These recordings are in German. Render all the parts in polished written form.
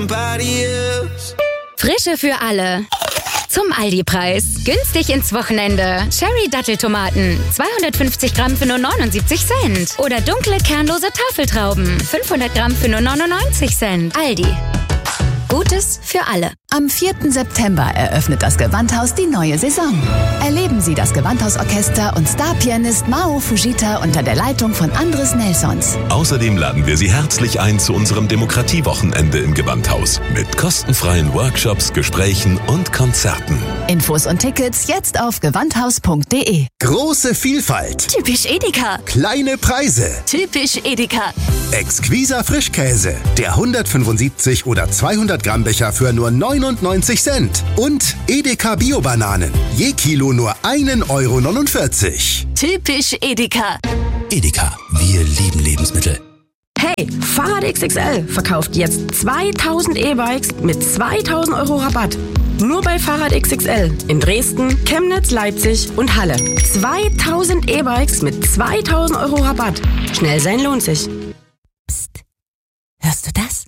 Frische für alle. Zum Aldi-Preis. Günstig ins Wochenende. Cherry-Datteltomaten. 250 Gramm für nur 79 Cent. Oder dunkle, kernlose Tafeltrauben. 500 Gramm für nur 99 Cent. Aldi. Gutes für alle. Am 4. September eröffnet das Gewandhaus die neue Saison. Erleben Sie das Gewandhausorchester und Starpianist Mao Fujita unter der Leitung von Andres Nelsons. Außerdem laden wir Sie herzlich ein zu unserem Demokratiewochenende im Gewandhaus mit kostenfreien Workshops, Gesprächen und Konzerten. Infos und Tickets jetzt auf gewandhaus.de. Große Vielfalt. Typisch Edeka. Kleine Preise. Typisch Edeka. Exquiser Frischkäse. Der 175 oder 200 Gramm Becher für nur 99 Cent. Und Edeka Bio-Bananen. Je Kilo nur 1,49 Euro. Typisch Edeka. Edeka, wir lieben Lebensmittel. Hey, Fahrrad XXL verkauft jetzt 2000 E-Bikes mit 2000 Euro Rabatt. Nur bei Fahrrad XXL in Dresden, Chemnitz, Leipzig und Halle. 2000 E-Bikes mit 2000 Euro Rabatt. Schnell sein lohnt sich. Psst. Hörst du das?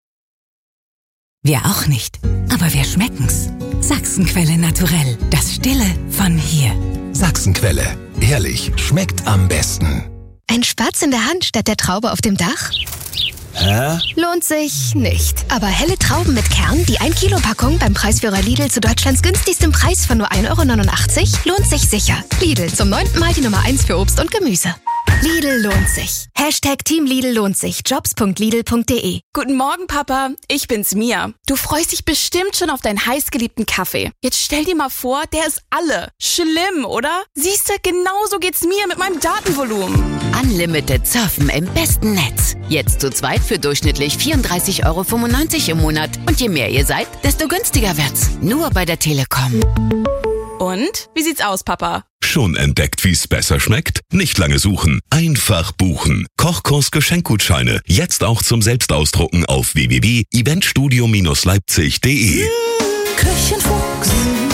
Wir auch nicht, aber wir schmecken's. Sachsenquelle Naturell, das Stille von hier. Sachsenquelle, ehrlich, schmeckt am besten. Ein Spatz in der Hand statt der Traube auf dem Dach? Hä? Lohnt sich nicht. Aber helle Trauben mit Kern, die 1 Kilo Packung beim Preisführer Lidl zu Deutschlands günstigstem Preis von nur 1,89 Euro, lohnt sich sicher. Lidl, zum 9. Mal die Nummer 1 für Obst und Gemüse. Lidl lohnt sich. Hashtag Team Lidl lohnt sich. Jobs.lidl.de. Guten Morgen, Papa. Ich bin's, Mia. Du freust dich bestimmt schon auf deinen heißgeliebten Kaffee. Jetzt stell dir mal vor, der ist alle. Schlimm, oder? Siehste, genauso geht's mir mit meinem Datenvolumen. Unlimited Surfen im besten Netz. Jetzt zu zweit für durchschnittlich 34,95 Euro im Monat. Und je mehr ihr seid, desto günstiger wird's. Nur bei der Telekom. Und? Wie sieht's aus, Papa? Schon entdeckt, wie's besser schmeckt? Nicht lange suchen, einfach buchen. Kochkurs-Geschenkgutscheine jetzt auch zum Selbstausdrucken auf www.eventstudio-leipzig.de. Küchenfuchs.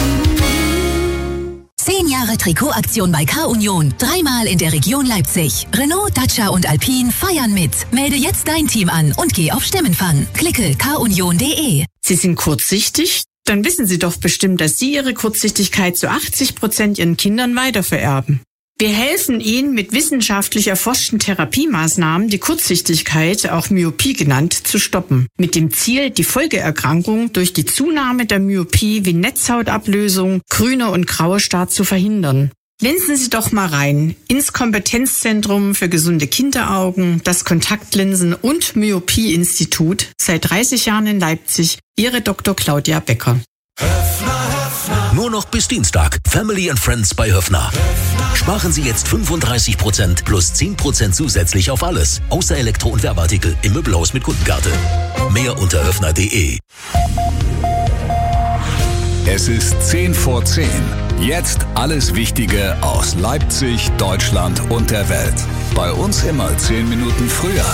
10 Jahre Trikotaktion bei K-Union. 3-mal in der Region Leipzig. Renault, Dacia und Alpine feiern mit. Melde jetzt dein Team an und geh auf Stimmenfang. Klicke kunion.de. Sie sind kurzsichtig? Dann wissen Sie doch bestimmt, dass Sie Ihre Kurzsichtigkeit zu 80% Ihren Kindern weitervererben. Wir helfen Ihnen mit wissenschaftlich erforschten Therapiemaßnahmen, die Kurzsichtigkeit, auch Myopie genannt, zu stoppen. Mit dem Ziel, die Folgeerkrankung durch die Zunahme der Myopie wie Netzhautablösung, grüner und grauer Star zu verhindern. Linsen Sie doch mal rein ins Kompetenzzentrum für gesunde Kinderaugen, das Kontaktlinsen- und Myopie-Institut, seit 30 Jahren in Leipzig. Ihre Dr. Claudia Becker. Nur noch bis Dienstag. Family and Friends bei Höffner. Sparen Sie jetzt 35% plus 10% zusätzlich auf alles. Außer Elektro- und Werbeartikel im Möbelhaus mit Kundenkarte. Mehr unter höffner.de. Es ist 10 vor 10. Jetzt alles Wichtige aus Leipzig, Deutschland und der Welt. Bei uns immer 10 Minuten früher.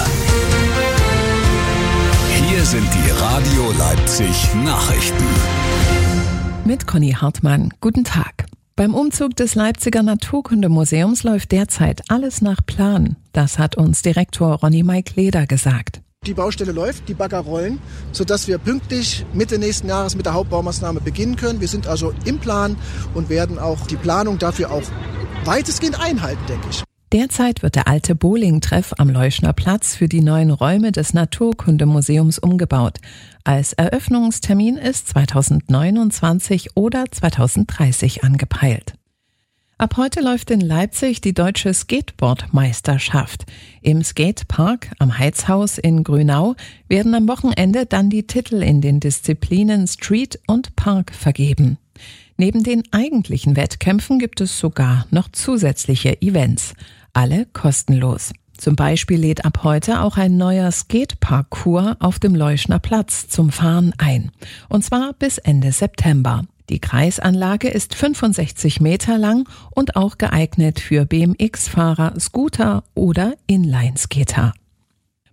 Hier sind die Radio Leipzig Nachrichten. Mit Conny Hartmann. Guten Tag. Beim Umzug des Leipziger Naturkundemuseums läuft derzeit alles nach Plan. Das hat uns Direktor Ronny Mike Leder gesagt. Die Baustelle läuft, die Bagger rollen, sodass wir pünktlich Mitte nächsten Jahres mit der Hauptbaumaßnahme beginnen können. Wir sind also im Plan und werden auch die Planung dafür auch weitestgehend einhalten, denke ich. Derzeit wird der alte Bowling-Treff am Leuschner Platz für die neuen Räume des Naturkundemuseums umgebaut. Als Eröffnungstermin ist 2029 oder 2030 angepeilt. Ab heute läuft in Leipzig die deutsche Skateboard-Meisterschaft. Im Skatepark am Heizhaus in Grünau werden am Wochenende dann die Titel in den Disziplinen Street und Park vergeben. Neben den eigentlichen Wettkämpfen gibt es sogar noch zusätzliche Events. Alle kostenlos. Zum Beispiel lädt ab heute auch ein neuer Skateparcours auf dem Leuschner Platz zum Fahren ein. Und zwar bis Ende September. Die Kreisanlage ist 65 Meter lang und auch geeignet für BMX-Fahrer, Scooter oder Inline-Skater.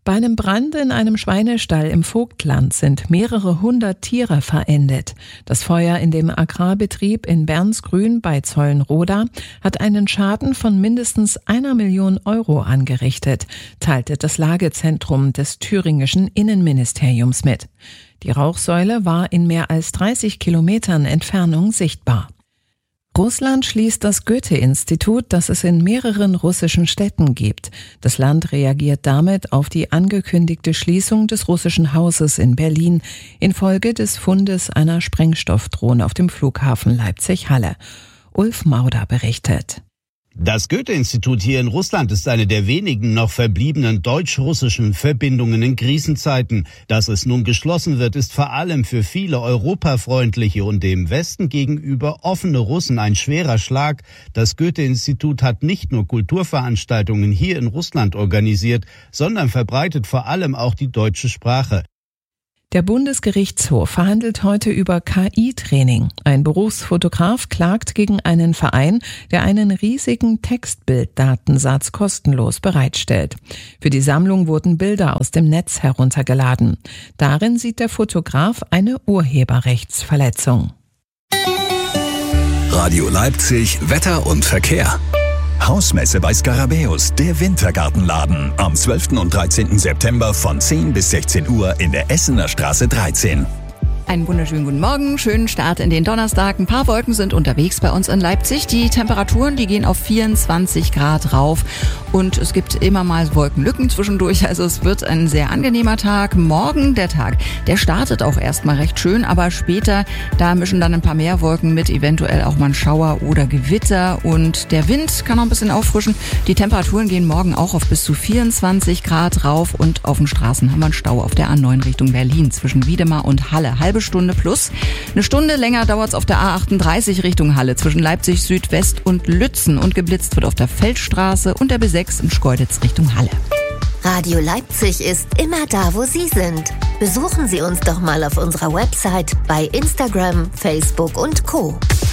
Bei einem Brand in einem Schweinestall im Vogtland sind mehrere hundert Tiere verendet. Das Feuer in dem Agrarbetrieb in Bernsgrün bei Zollenroda hat einen Schaden von mindestens 1 Million Euro angerichtet, teilte das Lagezentrum des thüringischen Innenministeriums mit. Die Rauchsäule war in mehr als 30 Kilometern Entfernung sichtbar. Russland schließt das Goethe-Institut, das es in mehreren russischen Städten gibt. Das Land reagiert damit auf die angekündigte Schließung des russischen Hauses in Berlin infolge des Fundes einer Sprengstoffdrohne auf dem Flughafen Leipzig-Halle. Ulf Mauder berichtet. Das Goethe-Institut hier in Russland ist eine der wenigen noch verbliebenen deutsch-russischen Verbindungen in Krisenzeiten. Dass es nun geschlossen wird, ist vor allem für viele europafreundliche und dem Westen gegenüber offene Russen ein schwerer Schlag. Das Goethe-Institut hat nicht nur Kulturveranstaltungen hier in Russland organisiert, sondern verbreitet vor allem auch die deutsche Sprache. Der Bundesgerichtshof verhandelt heute über KI-Training. Ein Berufsfotograf klagt gegen einen Verein, der einen riesigen Textbilddatensatz kostenlos bereitstellt. Für die Sammlung wurden Bilder aus dem Netz heruntergeladen. Darin sieht der Fotograf eine Urheberrechtsverletzung. Radio Leipzig, Wetter und Verkehr. Hausmesse bei Skarabäus, der Wintergartenladen. Am 12. und 13. September von 10 bis 16 Uhr in der Essener Straße 13. Einen wunderschönen guten Morgen, schönen Start in den Donnerstag. Ein paar Wolken sind unterwegs bei uns in Leipzig. Die Temperaturen, die gehen auf 24 Grad rauf und es gibt immer mal Wolkenlücken zwischendurch. Also es wird ein sehr angenehmer Tag. Morgen der Tag, der startet auch erstmal recht schön, aber später, da mischen dann ein paar mehr Wolken mit, eventuell auch mal ein Schauer oder Gewitter und der Wind kann noch ein bisschen auffrischen. Die Temperaturen gehen morgen auch auf bis zu 24 Grad rauf und auf den Straßen haben wir einen Stau auf der A9 Richtung Berlin zwischen Wiedemar und Halle. Halbe Stunde plus. Eine Stunde länger dauert es auf der A38 Richtung Halle zwischen Leipzig Südwest und Lützen und geblitzt wird auf der Feldstraße und der B6 in Schkeuditz Richtung Halle. Radio Leipzig ist immer da, wo Sie sind. Besuchen Sie uns doch mal auf unserer Website, bei Instagram, Facebook und Co.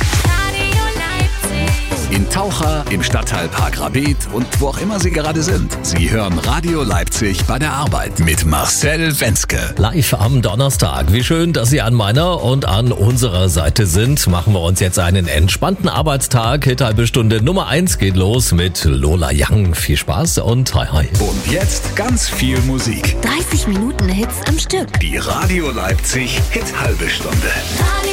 In Taucher, im Stadtteilpark Rabeth und wo auch immer Sie gerade sind. Sie hören Radio Leipzig bei der Arbeit mit Marcel Wenske. Live am Donnerstag. Wie schön, dass Sie an meiner und an unserer Seite sind. Machen wir uns jetzt einen entspannten Arbeitstag. Halbe Stunde Nummer 1 geht los mit Lola Young. Viel Spaß und hi hi. Und jetzt ganz viel Musik. 30 Minuten Hits am Stück. Die Radio Leipzig Hit halbe Stunde.